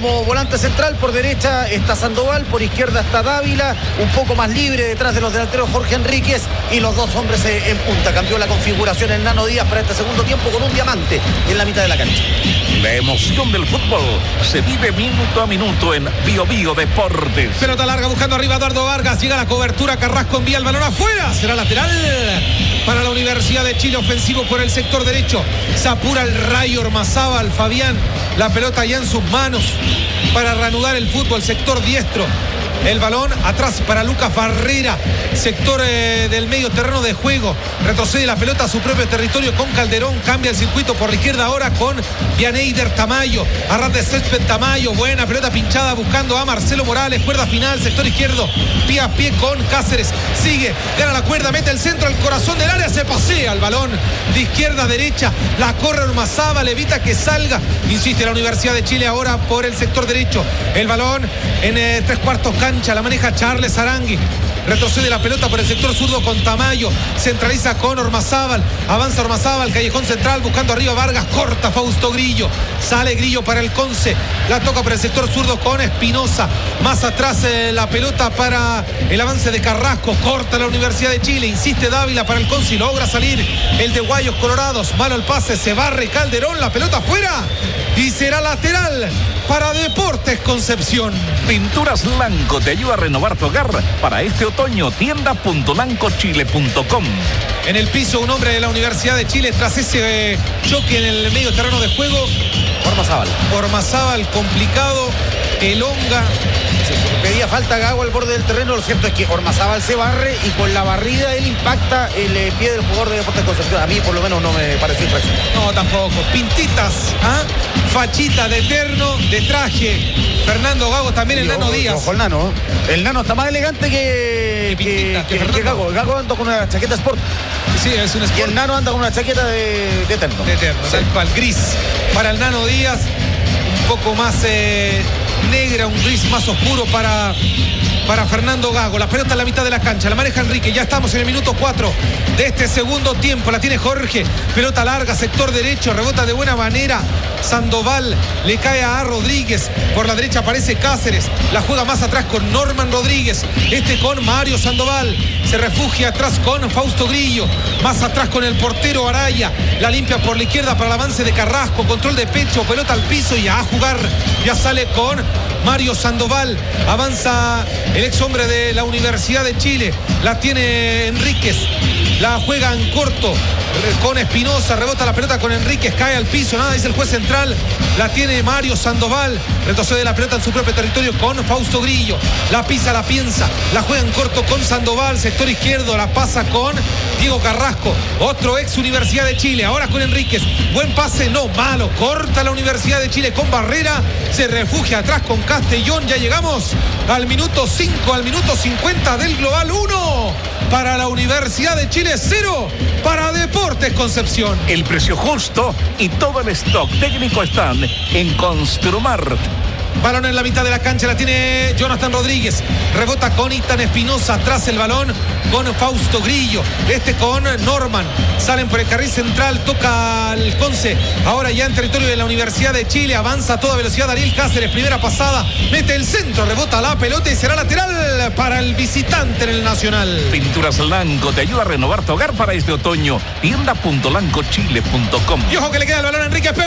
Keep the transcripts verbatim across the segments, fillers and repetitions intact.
como volante central. Por derecha está Sandoval, por izquierda está Dávila, un poco más libre detrás de los delanteros Jorge Enríquez y los dos hombres en punta. Cambió la configuración el Nano Díaz para este segundo tiempo con un diamante en la mitad de la cancha. La emoción del fútbol se vive minuto a minuto en Bio Bio Deportes. Pelota larga buscando arriba Eduardo Vargas, llega la cobertura, Carrasco envía el balón afuera, será lateral para la Universidad de Chile, ofensivo por el sector derecho. Se apura el Rayo Ormazábal, Fabián, la pelota ya en sus manos para reanudar el fútbol, sector diestro. El balón atrás para Lucas Barrera, sector eh, del medio terreno de juego. Retrocede la pelota a su propio territorio con Calderón. Cambia el circuito por la izquierda ahora con Vianeyder Tamayo. Arras de césped Tamayo. Buena pelota pinchada buscando a Marcelo Morales. Cuerda final, sector izquierdo. Pie a pie con Cáceres. Sigue, gana la cuerda, mete el centro al corazón del área. Se pasea el balón de izquierda a derecha. La corre Ormazábal, evita que salga. Insiste la Universidad de Chile ahora por el sector derecho. El balón en eh, tres cuartos cancha. La maneja Charles Arangui. Retrocede la pelota por el sector zurdo con Tamayo. Centraliza con Ormazábal. Avanza Ormazábal, callejón central, buscando arriba Vargas. Corta Fausto Grillo. Sale Grillo para el Conce. La toca por el sector zurdo con Espinosa. Más atrás eh, la pelota para el avance de Carrasco. Corta la Universidad de Chile. Insiste Dávila para el Conce y logra salir el de Guayos Colorados. Malo el pase. Se barre Calderón. La pelota afuera. Y será lateral para Deportes Concepción. Pinturas Lanco te ayuda a renovar tu hogar para este otoño. Tienda punto lanco chile punto com. En el piso un hombre de la Universidad de Chile tras ese eh, choque en el medio terreno de juego. Ormazábal. Ormazábal complicado. Elonga. Sí, pedía falta Gago al borde del terreno. Lo cierto es que Ormazábal se barre y con la barrida él impacta el eh, pie del jugador de Deportes Concepción. A mí por lo menos no me pareció infracción. No, tampoco. Pintitas, ¿ah? Fachita de terno, de traje. Fernando Gago también, el Nano Díaz. Ojo el Nano. El Nano está más elegante que, que, que, que, que Gago. Gago anda con una chaqueta sport. Sí, es un sport. Y el Nano anda con una chaqueta de, de terno. De terno, sí. Tal cual, gris. Para el Nano Díaz, un poco más eh, negra, un gris más oscuro para, para Fernando Gago. La pelota en la mitad de la cancha, la maneja Enrique. Ya estamos en el minuto cuatro de este segundo tiempo. La tiene Jorge. Pelota larga, sector derecho, rebota de buena manera. Sandoval le cae a Rodríguez. Por la derecha aparece Cáceres. La juega más atrás con Norman Rodríguez. Este con Mario Sandoval. Se refugia atrás con Fausto Grillo. Más atrás con el portero Araya. La limpia por la izquierda para el avance de Carrasco. Control de pecho, pelota al piso y a jugar. Ya sale con Mario Sandoval. Avanza el ex hombre de la Universidad de Chile. La tiene Enríquez. La juega en corto con Espinosa, rebota la pelota con Enríquez, cae al piso, nada, dice el juez central. La tiene Mario Sandoval, retrocede la pelota en su propio territorio con Fausto Grillo. La pisa, la piensa, la juega en corto con Sandoval, sector izquierdo, la pasa con Diego Carrasco, otro ex Universidad de Chile, ahora con Enríquez. Buen pase, no, malo, corta la Universidad de Chile con Barrera, se refugia atrás con Castellón. Ya llegamos al minuto cinco, al minuto cincuenta del global. Uno para la Universidad de Chile, cero para Deportes Concepción. El precio justo y todo el stock técnico están en Construmart. Balón en la mitad de la cancha, la tiene Jonathan Rodríguez. Rebota con Itan Espinosa. Tras el balón con Fausto Grillo. Este con Norman. Salen por el carril central. Toca al Conce. Ahora ya en territorio de la Universidad de Chile. Avanza a toda velocidad Ariel Cáceres. Primera pasada. Mete el centro. Rebota la pelota y será lateral para el visitante en el Nacional. Pinturas Lanco te ayuda a renovar tu hogar para este otoño. Tienda punto lanco chile punto com. Y ojo que le queda el balón a Enrique.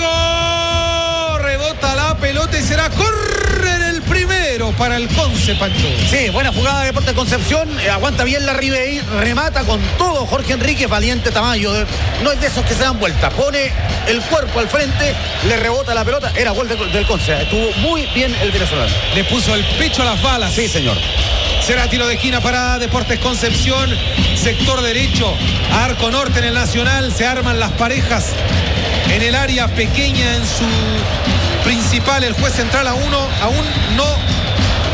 Pegó. Rebota la pelota y será correr el primero para el Conce, Pancho. Sí, buena jugada de Deportes Concepción. Eh, aguanta bien la Ribeí, remata con todo Jorge Enríquez, valiente Tamayo. No es de esos que se dan vuelta. Pone el cuerpo al frente, le rebota la pelota. Era gol de, del Conce. Estuvo muy bien el venezolano. Le puso el pecho a las balas. Sí, señor. Será tiro de esquina para Deportes Concepción. Sector derecho, arco norte en el Nacional. Se arman las parejas en el área pequeña en su principal. El juez central a uno, aún no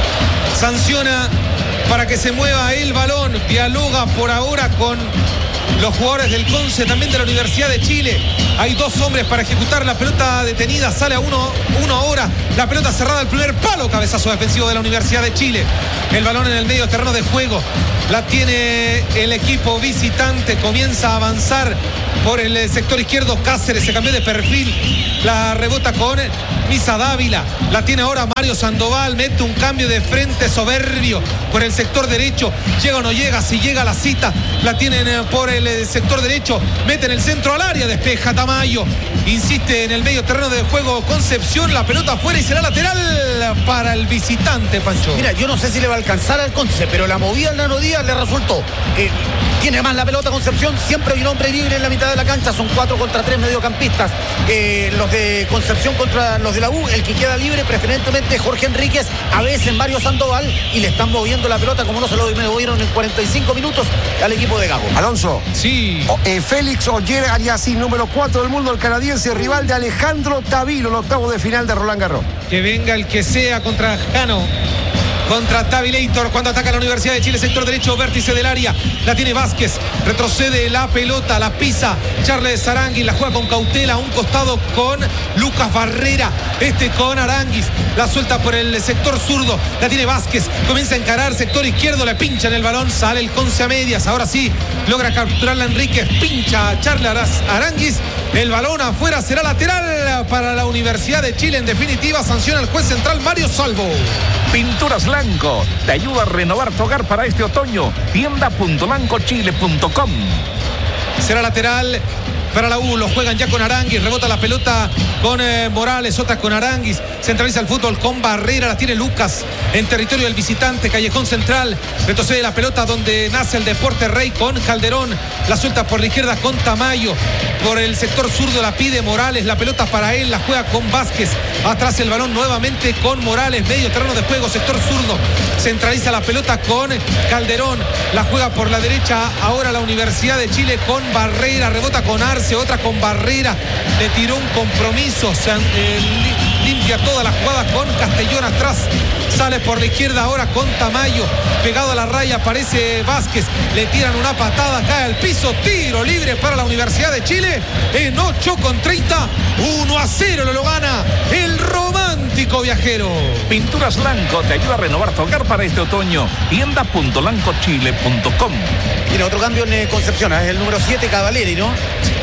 sanciona para que se mueva el balón. Dialoga por ahora con los jugadores del Conce, también de la Universidad de Chile. Hay dos hombres para ejecutar la pelota detenida, sale a uno, uno ahora, la pelota cerrada al primer palo, cabezazo defensivo de la Universidad de Chile. El balón en el medio terreno de juego, la tiene el equipo visitante, comienza a avanzar por el sector izquierdo. Cáceres se cambió de perfil, la rebota con Misa Dávila, la tiene ahora Mario Sandoval, mete un cambio de frente soberbio por el sector derecho, llega o no llega, si llega la cita, la tienen por el sector derecho, mete en el centro al área, despeja Tamayo, insiste en el medio terreno de juego Concepción, la pelota afuera y será lateral para el visitante, Pancho. Mira, yo no sé si le va a alcanzar al Conce, pero la movida al Nano Díaz le resultó. Eh, tiene más la pelota Concepción, siempre hay un hombre libre en la mitad de la cancha, son cuatro contra tres mediocampistas, eh, los de Concepción contra los de la U, el que queda libre preferentemente Jorge Enríquez, a veces Mario Sandoval, y le están moviendo la pelota como no se lo movieron en cuarenta y cinco minutos al equipo de Gago. Alonso. Sí. O, eh, Félix Oyer Ariassi, número cuatro del mundo, el canadiense, rival de Alejandro Tavilo, el octavo de final de Roland Garros. Que venga el que sea contra Jano. Contra Tavilator cuando ataca la Universidad de Chile, sector derecho, vértice del área, la tiene Vázquez, retrocede la pelota, la pisa Charles Aranguis, la juega con cautela a un costado con Lucas Barrera, este con Aranguis, la suelta por el sector zurdo, la tiene Vázquez, comienza a encarar sector izquierdo, le pincha en el balón, sale el Conce a medias, ahora sí logra capturarla Enríquez, pincha a Charles Aranguis, el balón afuera, será lateral para la Universidad de Chile, en definitiva sanciona el juez central Mario Salvo. Pinturas Lanco te ayuda a renovar tu hogar para este otoño. tienda punto lanco chile punto com. Será lateral para la U, lo juegan ya con Aranguis, rebota la pelota con eh, Morales, otra con Aranguis, centraliza el fútbol con Barrera, la tiene Lucas en territorio del visitante, callejón central, retrocede la pelota donde nace el Deporte Rey con Calderón, la suelta por la izquierda con Tamayo, por el sector zurdo la pide Morales, la pelota para él, la juega con Vázquez, atrás el balón nuevamente con Morales, medio terreno de juego, sector zurdo, centraliza la pelota con Calderón, la juega por la derecha ahora la Universidad de Chile con Barrera, rebota con Arce, otra con Barrera, le tiró un compromiso, se eh, limpia toda la jugada con Castellón atrás, sale por la izquierda ahora con Tamayo, pegado a la raya aparece Vázquez, le tiran una patada, cae al piso, tiro libre para la Universidad de Chile, en ocho con treinta, uno a cero lo gana el romántico viajero. Pinturas Lanco te ayuda a renovar tu hogar para este otoño. tienda punto lanco chile punto com. Tiene otro cambio en eh, Concepción, es el número siete Cavaleri, ¿no?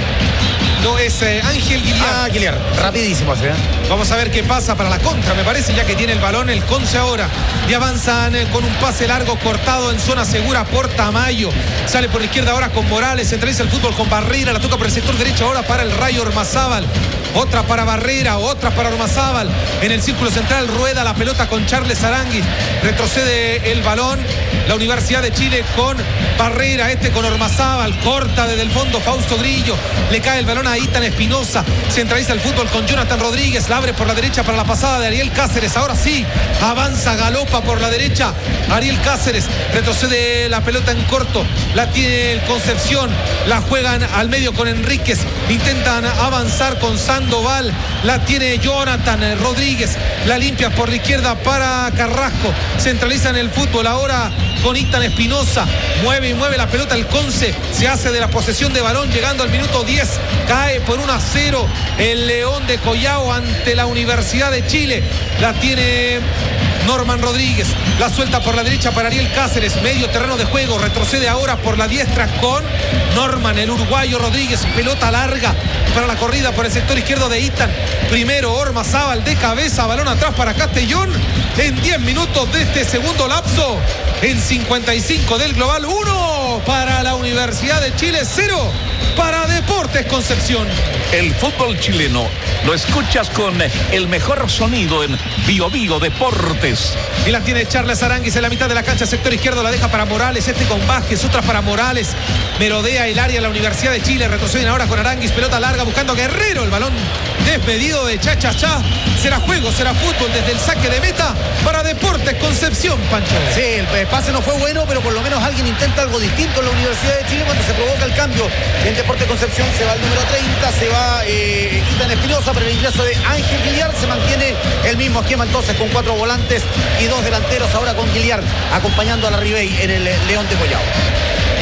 No, es eh, Ángel Guillier. Ah, Guillier, rapidísimo así, ¿eh? Vamos a ver qué pasa para la contra, me parece, ya que tiene el balón el Conce ahora. Y avanzan eh, con un pase largo cortado en zona segura por Tamayo. Sale por la izquierda ahora con Morales, centraliza el fútbol con Barrera, la toca por el sector derecho ahora para el Rayo Ormazábal. Otra para Barrera, otra para Ormazábal. En el círculo central rueda la pelota con Charles Aranguis. Retrocede el balón la Universidad de Chile con Barrera, este con Ormazábal. Corta desde el fondo Fausto Grillo. Le cae el balón a Itan Espinosa. Centraliza el fútbol con Jonathan Rodríguez. La abre por la derecha para la pasada de Ariel Cáceres. Ahora sí, avanza, galopa por la derecha Ariel Cáceres. Retrocede la pelota en corto. La tiene el Concepción. La juegan al medio con Enríquez. Intentan avanzar con Sandoval. La tiene Jonathan Rodríguez. La limpia por la izquierda para Carrasco. Centralizan el fútbol ahora con Itan Espinosa. Mueve y mueve la pelota el Conce. Se hace de la posesión de balón llegando al minuto diez. Cae por uno a cero el León de Collao ante la Universidad de Chile. La tiene Norman Rodríguez, la suelta por la derecha para Ariel Cáceres, medio terreno de juego, retrocede ahora por la diestra con Norman, el uruguayo Rodríguez, pelota larga para la corrida por el sector izquierdo de Itan, primero Ormazábal de cabeza, balón atrás para Castellón, en diez minutos de este segundo lapso, en cincuenta y cinco del global, uno para la Universidad de Chile, cero para Deportes Concepción. El fútbol chileno lo escuchas con el mejor sonido en Bio Bio Deportes. Y la tiene Charles Aranguis en la mitad de la cancha, sector izquierdo, la deja para Morales, este con Vázquez, otra para Morales, merodea el área de la Universidad de Chile, retroceden ahora con Aranguis, pelota larga buscando a Guerrero, el balón despedido de Cha Cha Cha, será juego, será fútbol desde el saque de meta para Deportes Concepción, Pancho. Sí, el pase no fue bueno, pero por lo menos alguien intenta algo distinto en la Universidad de Chile cuando se provoca el cambio. En Deportes Concepción se va al número treinta, se va eh, Itan Espinosa, pero el ingreso de Ángel Guillier se mantiene el mismo esquema entonces con cuatro volantes y dos delanteros ahora con Guillier acompañando a la Ribey en el León de Collao.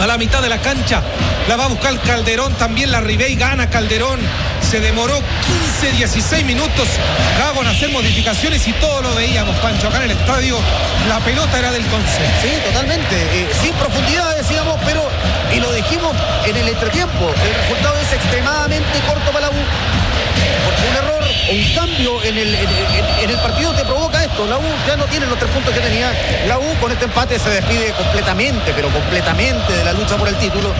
a la mitad de la cancha. La va a buscar Calderón, también la Ribey, gana Calderón. Se demoró quince, dieciséis minutos Gago en hacer modificaciones y todo lo veíamos, Pancho, acá en el estadio. La pelota era del Conce. Sí, totalmente. Eh, sin profundidad, decíamos, pero, y lo dijimos en el entretiempo, el resultado es extremadamente corto para la U. Porque un error o un cambio en el, en, en, en el partido te provoca esto. La U ya no tiene los tres puntos que tenía. La U con este empate se despide completamente, pero completamente de la lucha por el título.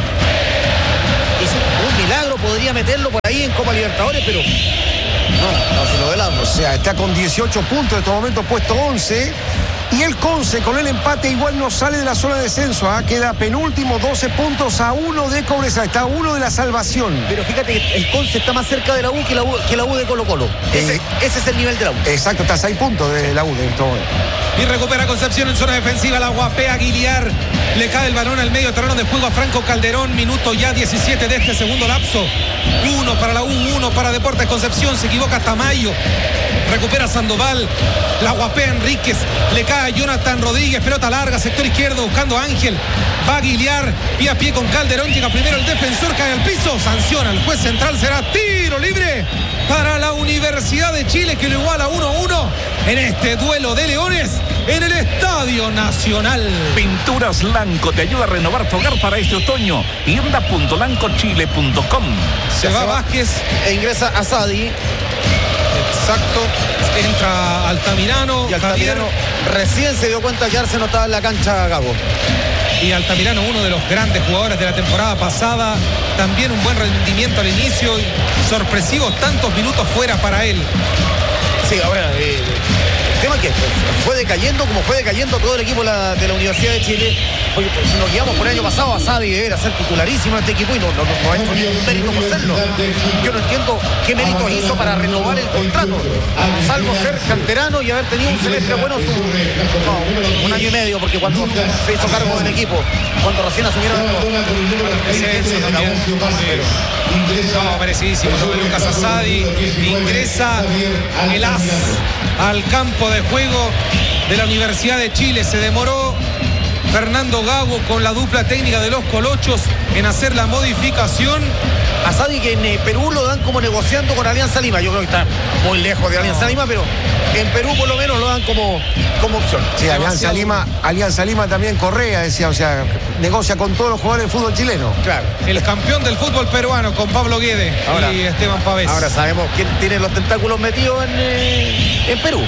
Y un milagro podría meterlo por ahí en Copa Libertadores, pero no, no se lo velamos. O sea, está con dieciocho puntos en este momento, puesto once. Y el Conce con el empate igual no sale de la zona de descenso. ¿eh? Queda penúltimo, doce puntos a uno de Cobresal. Está a uno de la salvación. Pero fíjate que el Conce está más cerca de la U que la U, que la U de Colo Colo. Ese, eh, ese es el nivel de la U. Exacto, está a seis puntos de la U de este momento. Y recupera Concepción en zona defensiva. La guapea Aguiliar. Le cae el balón al medio terreno de juego a Franco Calderón. Minuto ya diecisiete de este segundo lapso. Uno para la U, uno para Deportes Concepción. Se equivoca Tamayo. Recupera Sandoval. La guapea Enríquez. Le cae a Jonathan Rodríguez. Pelota larga, sector izquierdo, buscando a Ángel. Va a Aguiliar. Pie a pie con Calderón. Llega primero el defensor, cae al piso. Sanciona. El juez central, será tiro libre para la Universidad de Chile, que lo iguala uno a uno en este duelo de leones en el Estadio Nacional. Pinturas Lanco te ayuda a renovar tu hogar para este otoño. tienda punto lanco chile punto com. Se va Vázquez e ingresa a Sadi. Exacto. Entra Altamirano. Y Altamirano Javier. Recién se dio cuenta que Arce no estaba en la cancha, Gago. Y Altamirano, uno de los grandes jugadores de la temporada pasada. También un buen rendimiento al inicio. Y sorpresivos tantos minutos fuera para él. Sí, ahora... Eh... El tema es que fue decayendo como fue decayendo todo el equipo de la, de la Universidad de Chile. Porque si nos guiamos por el año pasado, Asadi debería ser titularísimo en este equipo y no, no, no ha hecho ningún mérito por serlo. Yo no entiendo qué méritos hizo para renovar el contrato, salvo ser canterano y haber tenido un semestre bueno, su, no, un año y medio, porque cuando se hizo cargo del equipo, cuando recién asumieron no, merecidísimo, Lucas Asadi. Ingresa el as al campo de juego de la Universidad de Chile. Se demoró Fernando Gago con la dupla técnica de los colochos en hacer la modificación. Asadi, que en Perú lo dan como negociando con Alianza Lima. Yo creo que está muy lejos de Alianza Lima, pero en Perú por lo menos lo dan como, como opción. Sí, Alianza Lima, Alianza Lima también Correa, decía, o sea, negocia con todos los jugadores del fútbol chileno. Claro. El campeón del fútbol peruano con Pablo Guede ahora, y Esteban Pavés. Ahora sabemos quién tiene los tentáculos metidos en, eh, en Perú.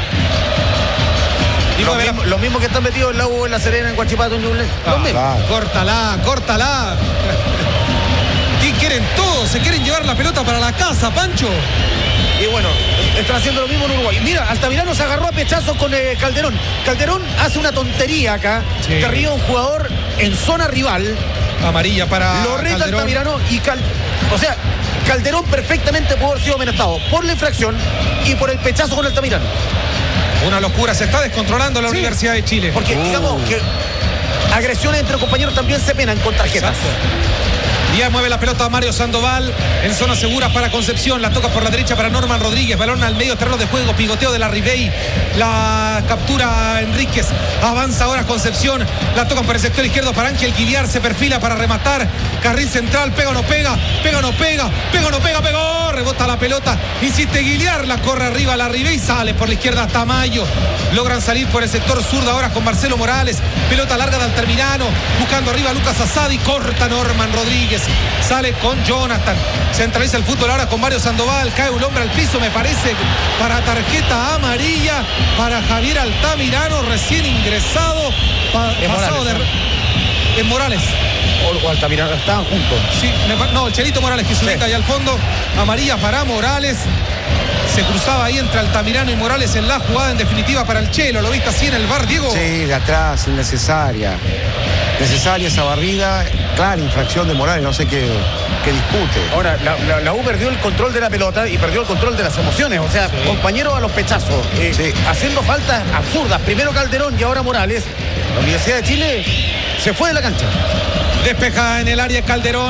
Y los, mismos, los mismos que están metidos en la U, en La Serena, en Huachipato, en Ñuble. Ah, claro. Córtala, córtala. ¿Qué quieren todos? Se quieren llevar la pelota para la casa, Pancho. Y bueno, están haciendo lo mismo en Uruguay. Mira, Altamirano se agarró a pechazos con eh, Calderón. Calderón hace una tontería acá. Sí. Que ríe a un jugador en zona rival. Amarilla para Lo reta Calderón. Altamirano y Cal... O sea, Calderón perfectamente pudo haber sido amenazado por la infracción y por el pechazo con Altamirano. Una locura, se está descontrolando la sí. Universidad de Chile. Porque uh. digamos que agresiones entre compañeros también se penan con tarjetas. Exacto. Ya mueve la pelota Mario Sandoval en zona segura para Concepción. La toca por la derecha para Norman Rodríguez. Balón al medio terreno de juego. Pigoteo de la Ribey. La captura Enríquez. Avanza ahora Concepción. La tocan por el sector izquierdo para Ángel Guiliar. Se perfila para rematar. Carril central. Pega o no pega. Pega o no pega. Pega o no pega. Pegó. Rebota la pelota. Insiste Guiliar. La corre arriba la Ribey. Sale por la izquierda Tamayo. Logran salir por el sector zurdo ahora con Marcelo Morales. Pelota larga de Altamirano. Buscando arriba a Lucas Asadi. Corta Norman Rodríguez. Sale con Jonathan. Centraliza el fútbol ahora con Mario Sandoval. Cae un hombre al piso, me parece, para tarjeta amarilla para Javier Altamirano, recién ingresado. Pa, pasado Morales, de. En Morales. O, o Altamirano, estaban juntos. Sí, me, no, el Chelito Morales que subita sí. Ahí al fondo. Amarilla para Morales. Se cruzaba ahí entre Altamirano y Morales en la jugada en definitiva para el Chelo. ¿Lo viste así en el V A R, Diego? Sí, de atrás, innecesaria. Necesaria esa barrida. Clara infracción de Morales, no sé qué, qué discute. Ahora, la, la, la U perdió el control de la pelota y perdió el control de las emociones. O sea, sí. Compañero a los pechazos. Eh, sí. Haciendo faltas absurdas. Primero Calderón y ahora Morales. La Universidad de Chile se fue de la cancha. Despeja en el área Calderón.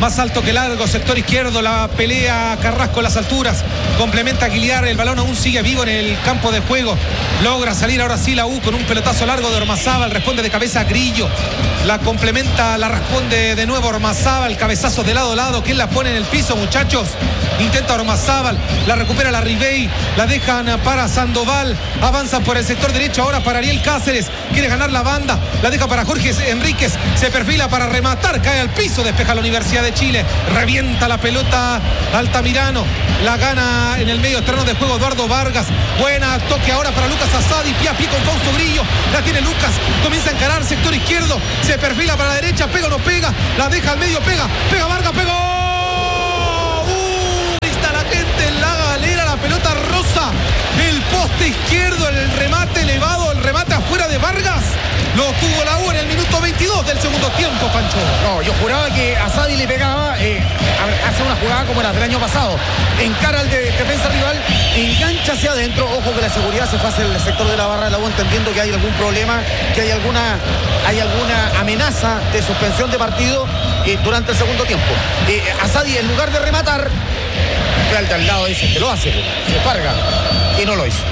más alto que largo, sector izquierdo, la pelea Carrasco en las alturas, complementa a Aguilar, el balón aún sigue vivo en el campo de juego, logra salir ahora sí la U con un pelotazo largo de Ormazábal, responde de cabeza Grillo, la complementa, la responde de nuevo Ormazábal, cabezazo de lado a lado, ¿quién la pone en el piso, muchachos? Intenta Ormazábal, la recupera la Ribey, la dejan para Sandoval, avanzan por el sector derecho ahora para Ariel Cáceres, quiere ganar la banda, la deja para Jorge Enríquez, se perfila para rematar, cae al piso, despeja la Universidad de Chile, revienta la pelota Altamirano, la gana en el medio terreno de juego Eduardo Vargas, buena toque ahora para Lucas Asadi, pie a pie con Fausto Grillo, la tiene Lucas, comienza a encarar sector izquierdo, se perfila para la derecha, pega o no pega, la deja al medio, pega, pega Vargas, pegó. Pelota rosa, el poste izquierdo, el remate elevado, el remate afuera de Vargas, lo tuvo la U en el minuto veintidós del segundo tiempo, Pancho. No, yo juraba que Asadi le pegaba, eh, hace una jugada como la del año pasado, encara al de defensa rival, engancha hacia adentro, ojo que la seguridad se fue hacia el sector de la barra de la U, entendiendo que hay algún problema, que hay alguna, hay alguna amenaza de suspensión de partido eh, durante el segundo tiempo. Eh, Asadi, en lugar de rematar, al de al lado dice que lo hace, se parga y no lo hizo.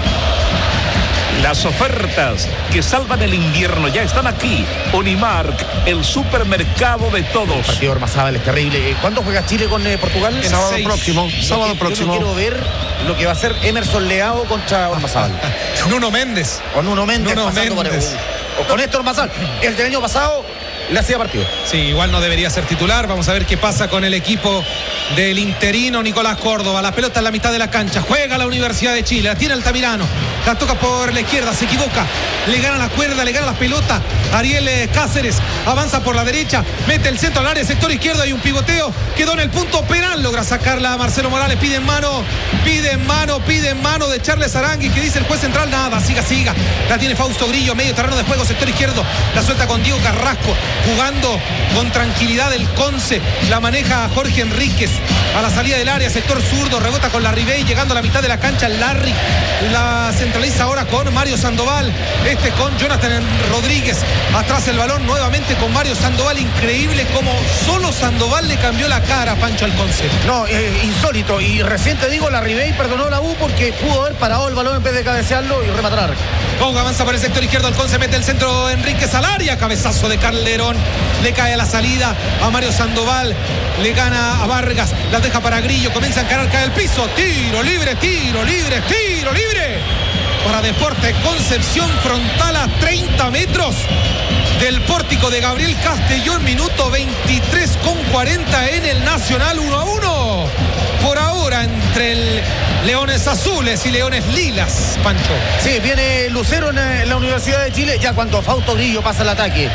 Las ofertas que salvan el invierno ya están aquí. Unimark, el supermercado de todos. El partido de Ormazábal es terrible. ¿Cuándo juega Chile con eh, Portugal? El sábado seis. próximo. Sábado yo, próximo. Yo no quiero ver lo que va a hacer Emerson Leao contra Ormazábal. Nuno Méndez. O Nuno Méndez. Nuno Méndez. Por el, o con Héctor Ormazábal. El del año pasado le hacía partido. Sí, igual no debería ser titular. Vamos a ver qué pasa con el equipo del interino Nicolás Córdoba. La pelota en la mitad de la cancha. Juega la Universidad de Chile. La tiene Altamirano. La toca por la izquierda. Se equivoca. Le gana la cuerda. Le gana la pelota. Ariel Cáceres avanza por la derecha. Mete el centro al área. Sector izquierdo. Hay un pivoteo. Quedó en el punto penal. Logra sacarla Marcelo Morales. Pide en mano. Pide en mano. Pide en mano de Charles Arangui. Que dice el juez central. Nada. Siga, siga. La tiene Fausto Grillo. Medio terreno de juego. Sector izquierdo. La suelta con Diego Carrasco. Jugando con tranquilidad el Conce, la maneja Jorge Enríquez a la salida del área, sector zurdo, rebota con la Ribey, llegando a la mitad de la cancha Larry, la centraliza ahora con Mario Sandoval, este con Jonathan Rodríguez, atrás el balón nuevamente con Mario Sandoval, increíble como solo Sandoval le cambió la cara a Pancho al Conce. No, eh, insólito, y recién te digo, la Ribey perdonó la U porque pudo haber parado el balón en vez de cabecearlo y rematar. Ponga, avanza por el sector izquierdo, el Conce mete el centro Enríquez al área, cabezazo de Calderón, le cae a la salida a Mario Sandoval, le gana a Vargas, la deja para Grillo, comienza a encarar, cae al piso, tiro libre, tiro libre, tiro libre para Deportes Concepción, frontal a treinta metros del pórtico de Gabriel Castellón, minuto veintitrés con cuarenta en el Nacional, uno a uno por ahora entre el Leones Azules y Leones Lilas, Pancho. Sí, viene Lucero en la Universidad de Chile, ya cuando Fausto Grillo pasa el ataque.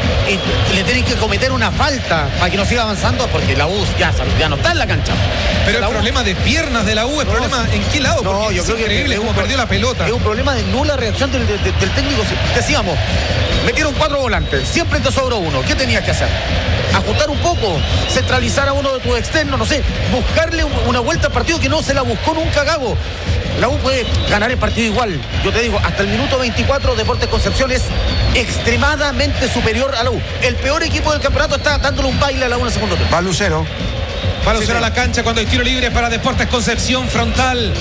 Y le tienen que cometer una falta para que no siga avanzando, porque la U ya, ya no está en la cancha. Pero el la problema U... de piernas de la U es no, problema en qué lado, no, porque yo es creo increíble que es cómo un, perdió la pelota. Es un problema de nula reacción del, del, del técnico. Decíamos, metieron cuatro volantes, siempre te sobró uno. ¿Qué tenías que hacer? Ajustar un poco, centralizar a uno de tus externos, no sé, buscarle una vuelta al partido que no se la buscó nunca Gago. La U puede ganar el partido igual. Yo te digo, hasta el minuto veinticuatro Deportes Concepción es extremadamente superior a la U. El peor equipo del campeonato está dándole un baile a la U en el segundo tiempo. Va Lucero. Va Lucero a la cancha cuando hay tiro libre para Deportes Concepción, frontal.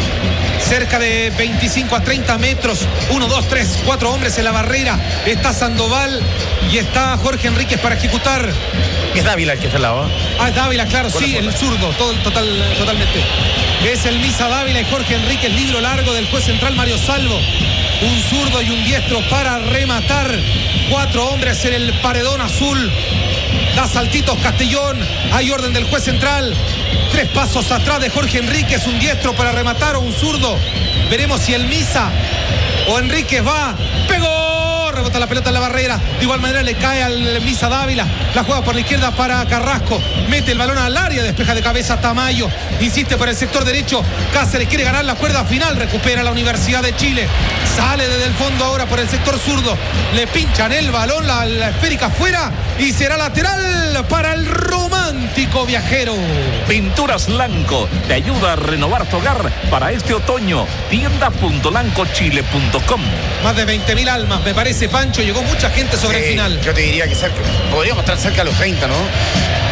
Cerca de veinticinco a treinta metros. Uno, dos, tres, cuatro hombres en la barrera. Está Sandoval y está Jorge Enríquez para ejecutar. Es Dávila el que está al lado. ¿eh? Ah, es Dávila, claro, Buena sí, forma. el zurdo, todo, total, totalmente. Es el Misa Dávila y Jorge Enríquez, libro largo del juez central Mario Salvo. Un zurdo y un diestro para rematar. Cuatro hombres en el paredón azul. Da saltitos Castellón. Hay orden del juez central. Tres pasos atrás de Jorge Enríquez. Un diestro para rematar o un zurdo. Veremos si el Misa o Enríquez va. ¡Pegó! Rebota la pelota en la barrera. De igual manera le cae al Misa Dávila. La juega por la izquierda para Carrasco. Mete el balón al área. Despeja de cabeza Tamayo. Insiste por el sector derecho. Cáceres quiere ganar la cuerda final. Recupera la Universidad de Chile. Sale desde el fondo ahora por el sector zurdo. Le pinchan el balón. La, la esférica afuera. Y será lateral para el romántico viajero. Pinturas Lanco te ayuda a renovar tu hogar para este otoño. tienda punto lanco chile punto com. Más de veinte mil almas, me parece, Pancho. Llegó mucha gente sobre Sí, el final. Yo te diría que cerca, podríamos estar cerca de los treinta, ¿no?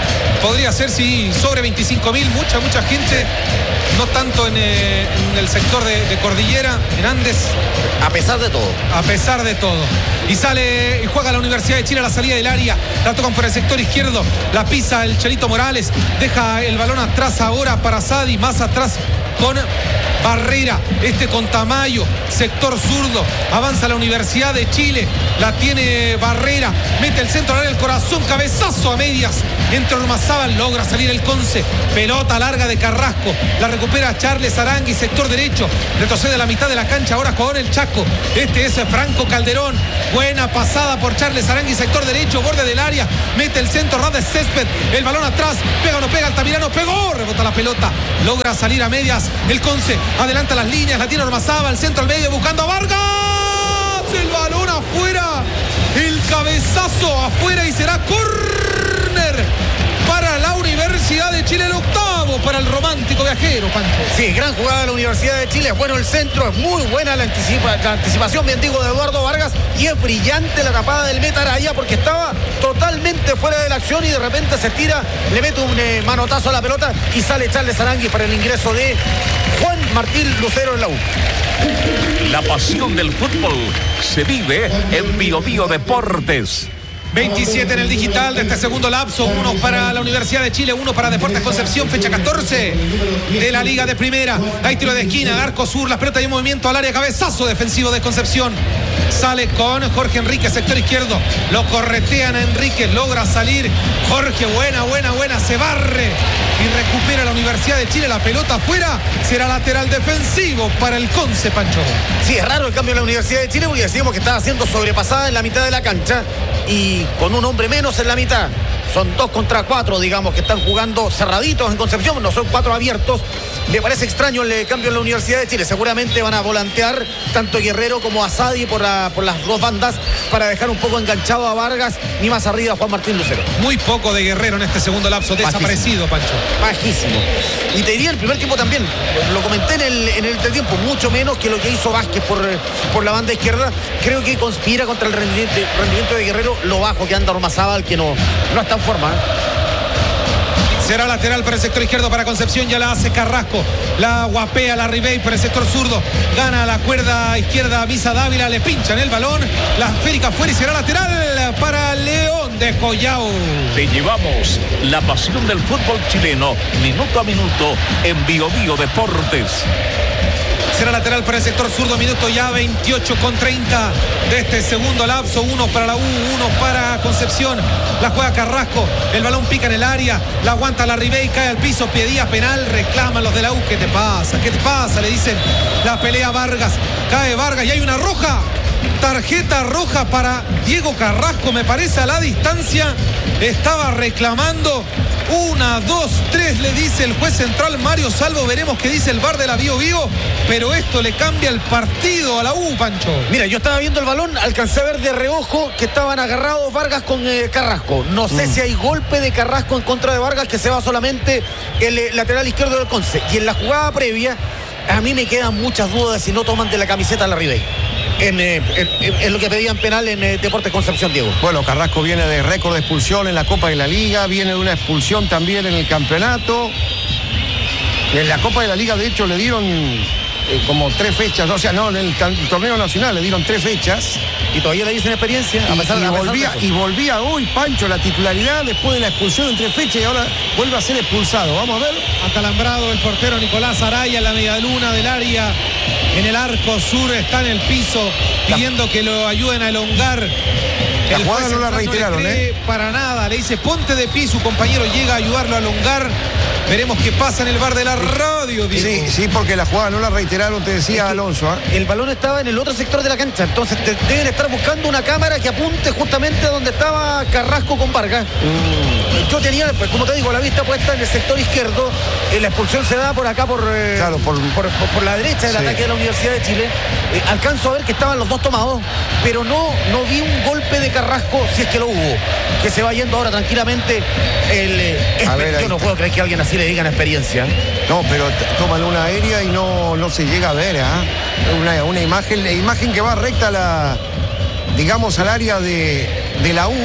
Podría ser, sí, sobre veinticinco mil, mucha, mucha gente. No tanto en, eh, en el sector de, de Cordillera, en Andes. A pesar de todo. A pesar de todo. Y sale y juega la Universidad de Chile a la salida del área. La tocan por el sector izquierdo. La pisa el Chelito Morales. Deja el balón atrás ahora para Sadi. Más atrás con Barrera. Este con Tamayo. Sector zurdo. Avanza la Universidad de Chile. La tiene Barrera. Mete el centro al área del corazón. Cabezazo a medias. Entre Ormazábal. Logra salir el Conce. Pelota larga de Carrasco. La recupera Charles Arangui. Sector derecho. Retrocede a la mitad de la cancha. Ahora jugador el Chaco. Este es Franco Calderón. Buena pasada por Charles Arangui. Sector derecho. Borde del área. Mete el centro. Rades Césped. El balón atrás. Pega o no pega. Altamirano pegó. Rebota la pelota. Logra salir a medias. El Conce. Adelanta las líneas. La tiene Ormazábal. Centro al medio. Buscando a Vargas. El balón afuera. El cabezazo afuera. Y será córner para la Universidad de Chile. El octavo para el romántico viajero, Pancho. Sí, gran jugada de la Universidad de Chile. Es bueno el centro, es muy buena la, anticipa, la anticipación, bien digo, de Eduardo Vargas. Y es brillante la tapada del Meta Araya porque estaba totalmente fuera de la acción y de repente se tira, le mete un eh, manotazo a la pelota y sale Charles Arangui para el ingreso de Juan Martín Lucero en la U. La pasión del fútbol se vive en Bio Bio Deportes. veintisiete en el digital de este segundo lapso, uno para la Universidad de Chile, uno para Deportes Concepción, fecha catorce de la Liga de Primera. Hay tiro de esquina, arco sur, las pelotas y movimiento al área, cabezazo defensivo de Concepción. Sale con Jorge Enrique, sector izquierdo, lo corretean a Enrique, logra salir Jorge, buena, buena, buena, se barre y recupera la Universidad de Chile, la pelota afuera, será lateral defensivo para el Conce, Pancho. Sí, es raro el cambio en la Universidad de Chile porque decíamos que estaba siendo sobrepasada en la mitad de la cancha y con un hombre menos en la mitad. Son dos contra cuatro, digamos, que están jugando cerraditos en Concepción, no son cuatro abiertos. Me parece extraño el cambio en la Universidad de Chile. Seguramente van a volantear tanto Guerrero como Asadi por, la, por las dos bandas para dejar un poco enganchado a Vargas y más arriba a Juan Martín Lucero. Muy poco de Guerrero en este segundo lapso, desaparecido, Pancho. Bajísimo. Y te diría el primer tiempo también, lo comenté en el, en el entretiempo, mucho menos que lo que hizo Vázquez por, por la banda izquierda. Creo que conspira contra el rendimiento, rendimiento de Guerrero, lo bajo que anda Ormazábal, que no, no está en forma, ¿eh? Será lateral para el sector izquierdo para Concepción, ya la hace Carrasco, la guapea la Ribey para el sector zurdo, gana la cuerda izquierda Misa Dávila, le pinchan el balón, la esférica fuera y será lateral para León de Collao. Te llevamos la pasión del fútbol chileno, minuto a minuto, en Bio Bio Deportes. Será lateral para el sector zurdo, minuto ya veintiocho con treinta de este segundo lapso, uno para la U, uno para Concepción, la juega Carrasco, el balón pica en el área, la aguanta la Ribey, cae al piso, pedía penal, reclaman los de la U, ¿qué te pasa? ¿Qué te pasa? Le dicen, la pelea Vargas, cae Vargas y hay una roja, tarjeta roja para Diego Carrasco, me parece a la distancia, estaba reclamando. Una, dos, tres, le dice el juez central Mario Salvo. Veremos qué dice el V A R de la Bio Bio. Pero esto le cambia el partido a la U, Pancho. Mira, yo estaba viendo el balón, alcancé a ver de reojo que estaban agarrados Vargas con eh, Carrasco. No sé mm. si hay golpe de Carrasco en contra de Vargas, que se va solamente el eh, lateral izquierdo del Conce. Y en la jugada previa, a mí me quedan muchas dudas de si no toman de la camiseta a la Ribey. En, eh, en, en lo que pedían penal en eh, Deportes Concepción, Diego. Bueno, Carrasco viene de récord de expulsión en la Copa de la Liga, viene de una expulsión también en el campeonato. En la Copa de la Liga, de hecho, le dieron eh, como tres fechas, o sea, no, en el, el torneo nacional le dieron tres fechas. Y todavía le dicen experiencia. A pesar, y, y, a pesar volvía, y volvía hoy, Pancho, la titularidad después de la expulsión en tres fechas y ahora vuelve a ser expulsado. Vamos a ver. Atalambrado el portero Nicolás Araya en la medialuna del área. En el arco sur está en el piso pidiendo que lo ayuden a elongar. La el jugada no la reiteraron, no le cree ¿eh? Para nada, le dice ponte de pie, su compañero llega a ayudarlo a elongar. Veremos qué pasa en el bar de la radio, Diego. Sí, sí, porque la jugada no la reiteraron, te decía es Alonso. ¿eh? El balón estaba en el otro sector de la cancha, entonces te, deben estar buscando una cámara que apunte justamente a donde estaba Carrasco con Vargas. Mm. Yo tenía, pues, como te digo, la vista puesta en el sector izquierdo. Eh, la expulsión se da por acá, por, eh, claro, por... Por, por, por la derecha del sí. ataque de la Universidad de Chile. Eh, alcanzo a ver que estaban los dos tomados, pero no, no vi un golpe de Carrasco, si es que lo hubo. Que se va yendo ahora tranquilamente. El, eh, ver, yo no puedo creer que alguien así le digan experiencia. No, pero toman una aérea y no, no se llega a ver, ¿eh? Una, una imagen, la imagen que va recta a la, digamos, al área de, de la U,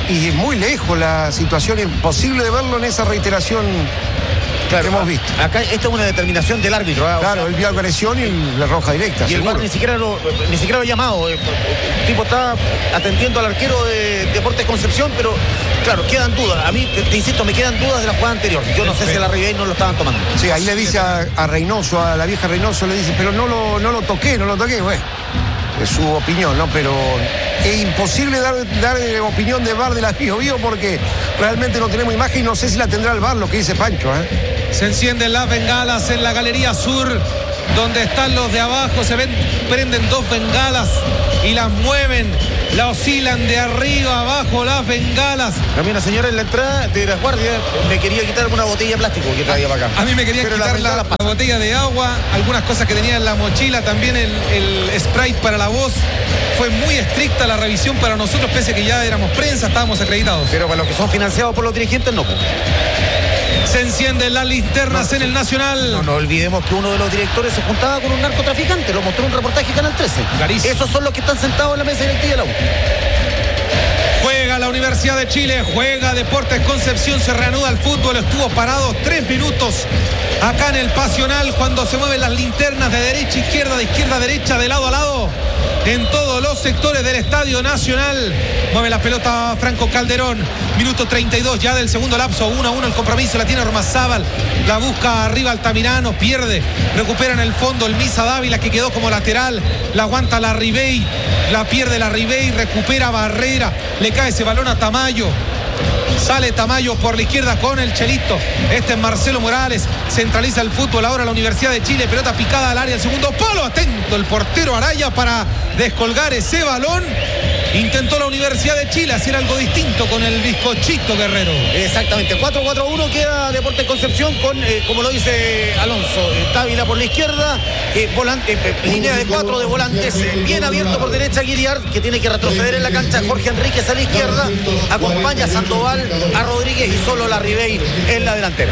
y muy lejos la situación, imposible de verlo en esa reiteración. Claro, que hemos visto. Acá esta es una determinación del árbitro. ¿eh? Claro, o sea, él vio agresión y la roja directa. Y seguro. el V A R ni siquiera lo, ni siquiera lo ha llamado. El tipo está atendiendo al arquero de Deportes Concepción, pero claro, quedan dudas. A mí, te, te insisto, me quedan dudas de la jugada anterior. Yo no sé si la Ribey no lo estaban tomando. Sí, ahí le dice a, a Reynoso, a la vieja Reynoso, le dice, pero no lo, no lo toqué, no lo toqué. Bueno, es su opinión, ¿no? Pero es imposible dar, dar opinión de V A R de la Bio Bio porque realmente no tenemos imagen y no sé si la tendrá el V A R, lo que dice Pancho, ¿eh? Se encienden las bengalas en la galería sur, donde están los de abajo. Se ven, prenden dos bengalas y las mueven, la oscilan de arriba abajo las bengalas. También la señora en la entrada de las guardias me quería quitar una botella de plástico que traía para acá. A mí me quería Pero quitar la, la, la botella de agua, algunas cosas que tenía en la mochila, también el, el Sprite para la voz. Fue muy estricta la revisión para nosotros, pese a que ya éramos prensa, estábamos acreditados. Pero para los que son financiados por los dirigentes, no. Se encienden las linternas no, en el Nacional. No, no olvidemos que uno de los directores se juntaba con un narcotraficante. Lo mostró en un reportaje Canal trece. Clarísimo. Esos son los que están sentados en la mesa directiva de la U. Juega la Universidad de Chile, juega Deportes Concepción, se reanuda el fútbol, estuvo parado tres minutos acá en el Pasional cuando se mueven las linternas de derecha a izquierda, de izquierda a derecha, de lado a lado, en todos los sectores del Estadio Nacional. Mueve la pelota Franco Calderón, minuto treinta y dos ya del segundo lapso, uno a uno el compromiso, la tiene Ormazábal, la busca arriba Altamirano, pierde, recupera en el fondo el Misa Dávila que quedó como lateral, la aguanta la Ribey, la pierde la Ribey, recupera Barrera, le cae ese balón a Tamayo. Sale Tamayo por la izquierda con el Chelito. Este es Marcelo Morales. Centraliza el fútbol ahora la Universidad de Chile. Pelota picada al área, el segundo palo. Atento el portero Araya para descolgar ese balón. Intentó la Universidad de Chile hacer algo distinto con el bizcochito Guerrero. Exactamente, cuatro cuatro uno queda Deportes Concepción con, eh, como lo dice Alonso, eh, Dávila por la izquierda, eh, volante, eh, línea de cuatro de volantes, eh, bien abierto por derecha Guiliar, que tiene que retroceder en la cancha, Jorge Enríquez a la izquierda, acompaña a Sandoval, a Rodríguez y solo la Ribey en la delantera.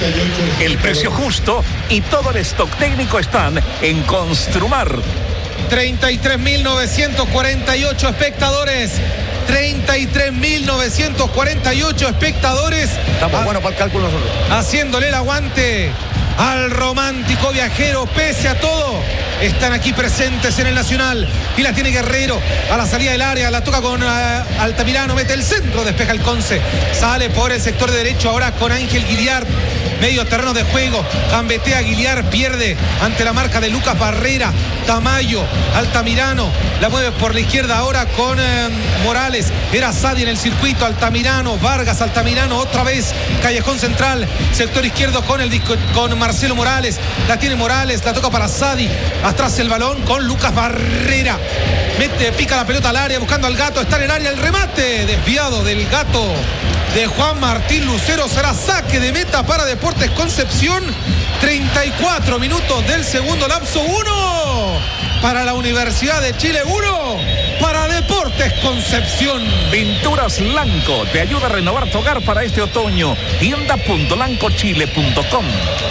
El precio justo y todo el stock técnico están en Construmar. treinta y tres mil novecientos cuarenta y ocho espectadores. treinta y tres mil novecientos cuarenta y ocho espectadores. Estamos buenos para el cálculo nosotros. Haciéndole el aguante al romántico viajero, pese a todo. Están aquí presentes en el Nacional. Y la tiene Guerrero a la salida del área. La toca con uh, Altamirano. Mete el centro, despeja el Conce. Sale por el sector de derecho ahora con Ángel Guiliar. Medio terreno de juego. Gambetea Guiliar. Pierde ante la marca de Lucas Barrera. Tamayo. Altamirano. La mueve por la izquierda ahora con eh, Morales. Era Sadi en el circuito. Altamirano. Vargas. Altamirano. Otra vez. Callejón central. Sector izquierdo con el disco, con Marcelo Morales. La tiene Morales. La toca para Sadi. Atrás el balón con Lucas Barrera. Mete, pica la pelota al área buscando al Gato. Está en el área el remate. Desviado del Gato de Juan Martín Lucero. Será saque de meta para Deportes Concepción. treinta y cuatro minutos del segundo lapso. Uno para la Universidad de Chile. Uno para Deportes Concepción. Pinturas Lanco te ayuda a renovar tu hogar para este otoño. tienda punto lanco chile punto com.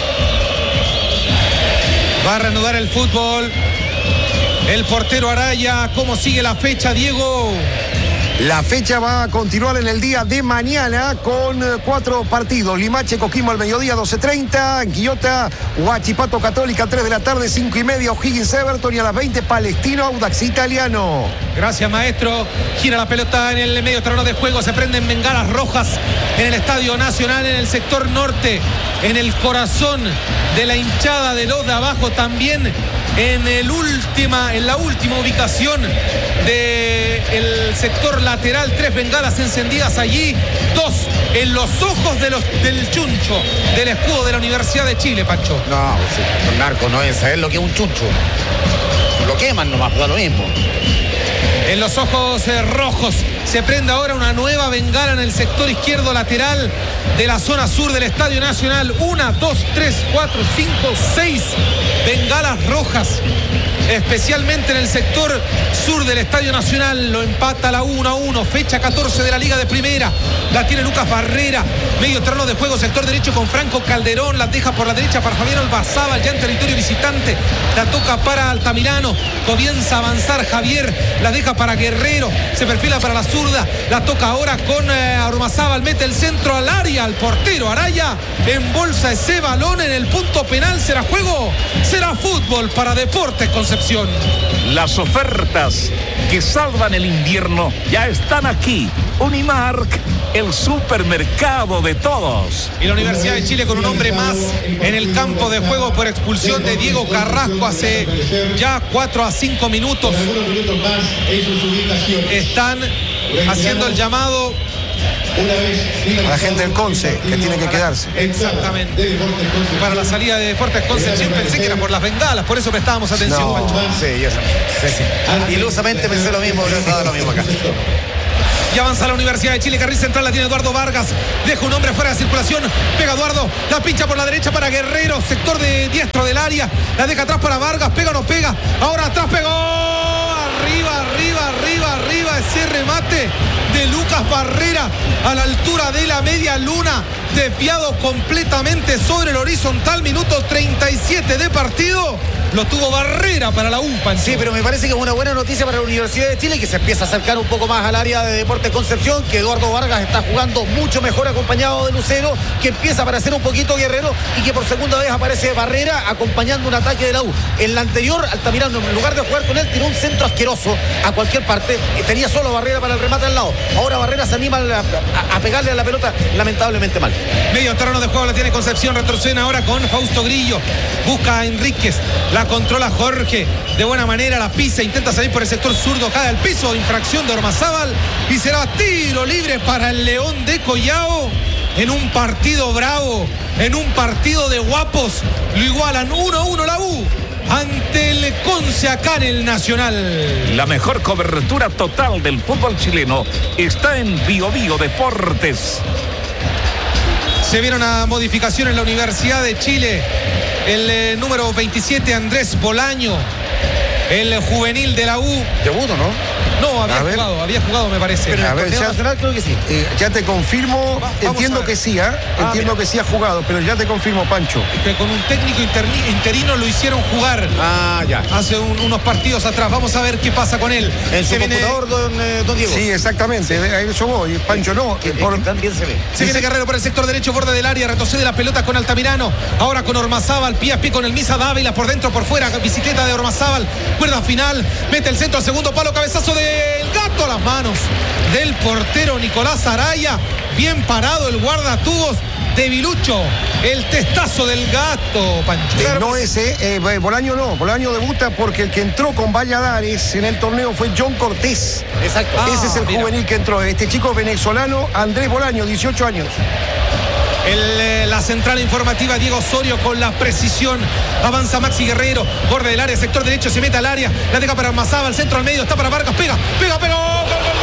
Va a reanudar el fútbol. El portero Araya. ¿Cómo sigue la fecha, Diego? La fecha va a continuar en el día de mañana con eh, cuatro partidos. Limache, Coquimbo al mediodía, doce treinta. Quillota, Huachipato Católica, tres de la tarde, cinco y media. O'Higgins Everton y a las veinte, Palestino, Audax Italiano. Gracias, maestro. Gira la pelota en el medio terreno de juego. Se prenden bengalas rojas en el Estadio Nacional, en el sector norte, en el corazón de la hinchada de los de abajo. También en, el última, en la última ubicación del sector lateral. Tres bengalas encendidas allí. Dos en los ojos de los, del chuncho, del escudo de la Universidad de Chile, Pancho. No, sí, el narco no es saber lo que es un chuncho. Lo queman nomás, da lo mismo. En los ojos eh, rojos se prende ahora una nueva bengala en el sector izquierdo lateral de la zona sur del Estadio Nacional. Una, dos, tres, cuatro, cinco, seis bengalas rojas especialmente en el sector sur del Estadio Nacional. Lo empata la uno a uno, fecha catorce de la Liga de Primera. La tiene Lucas Barrera, medio terreno de juego, sector derecho con Franco Calderón. La deja por la derecha para Fabián Olbazábal, ya en territorio visitante. La toca para Altamirano, comienza a avanzar Javier, la deja para Guerrero, se perfila para la zurda. La toca ahora con eh, Ormazábal, mete el centro al área, al portero Araya, embolsa ese balón en el punto penal. ¿Será juego? Será fútbol para Deportes Concepción. Las ofertas que salvan el invierno ya están aquí. Unimark, el supermercado de todos. Y la Universidad de Chile con un hombre más en el campo de juego por expulsión de Diego Carrasco hace ya cuatro a cinco minutos. Están haciendo el llamado a la gente del Conce, que tiene que quedarse. Exactamente. Para la salida de Deportes Concepción, pensé que era por las bengalas, por eso prestábamos atención. No. Pancho. Sí, yo sí, sí. Ilusamente pensé lo mismo, pero estaba lo mismo acá. Y avanza la Universidad de Chile, carril central la tiene Eduardo Vargas, deja un hombre fuera de circulación, pega Eduardo, la pincha por la derecha para Guerrero, sector de diestro del área, la deja atrás para Vargas, pega o no pega, ahora atrás pegó, arriba, arriba, arriba, arriba, ese remate de Lucas Barrera a la altura de la media luna, desviado completamente sobre el horizontal, minuto treinta y siete de partido. Lo tuvo Barrera para la U, Pancho. Sí, pero me parece que es una buena noticia para la Universidad de Chile, que se empieza a acercar un poco más al área de Deportes Concepción, que Eduardo Vargas está jugando mucho mejor acompañado de Lucero, que empieza a aparecer un poquito Guerrero y que por segunda vez aparece Barrera acompañando un ataque de la U. En la anterior, Altamirano, en lugar de jugar con él, tiró un centro asqueroso a cualquier parte, tenía solo Barrera para el remate al lado. Ahora Barrera se anima a, a, a pegarle a la pelota, lamentablemente mal. Medio terreno de juego la tiene Concepción, retroceden ahora con Fausto Grillo, busca a Enríquez, la controla Jorge, de buena manera la pisa, intenta salir por el sector zurdo, cae al piso, infracción de Ormazábal y será tiro libre para el León de Collao. En un partido bravo, en un partido de guapos, lo igualan uno a uno la U ante el Conce acá en el Nacional. La mejor cobertura total del fútbol chileno está en Bio Bio Deportes. Se vieron a modificación en la Universidad de Chile. El eh, número veintisiete, Andrés Bolaño, el juvenil de la U. Debuto, ¿no? No, había jugado, había jugado me parece. Pero en A el ver, torneo ya- nacional creo que sí. Eh, ya te confirmo, Va- vamos entiendo a ver. que sí, ¿ah? Ah, entiendo mira. que sí ha jugado, pero ya te confirmo, Pancho. Que con un técnico interni- interino lo hicieron jugar Ah, ya. hace un- unos partidos atrás. Vamos a ver qué pasa con él. En su Se viene, computador, don, eh, don Diego. Sí, exactamente, a eso voy. Pancho no. Que, eh, por- que también se ve. se viene Guerrero por el sector derecho, borde del área, retrocede la pelota con Altamirano, ahora con Ormazábal, pie a pie con el Misa Dávila, por dentro, por fuera, bicicleta de Ormazábal, cuerda final, mete el centro al segundo palo, cabezazo del Gato a las manos del portero Nicolás Araya, bien parado el guardatubos de Vilucho, el testazo del Gato, Pancho. Eh, no ese, eh, Bolaño no, Bolaño debuta porque el que entró con Valladares en el torneo fue John Cortés. Exacto. Ah, Ese es el mira. juvenil que entró, este chico venezolano, Andrés Bolaño, dieciocho años. El, eh, la central informativa, Diego Osorio con la precisión. Avanza Maxi Guerrero, borde del área, sector derecho, se mete al área, la deja para Ormazábal, centro al medio, está para Vargas, pega, pega, pega, gol, gol, gol.